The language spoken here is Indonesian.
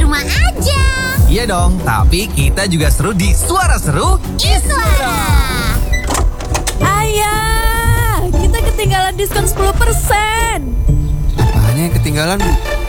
rumah aja. Iya dong, tapi kita juga seru di Suara Seru Iswara. Ayah, kita ketinggalan diskon 10%. Apaan yang ketinggalan, Bu?